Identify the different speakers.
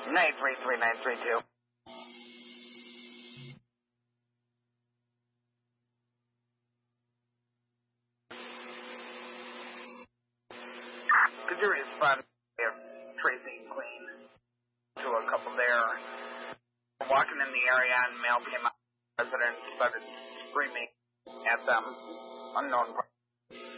Speaker 1: 933-932. Could you respond to Tracy Queen to a couple there? Walking in the area and male came out, residents started screaming at them, unknown.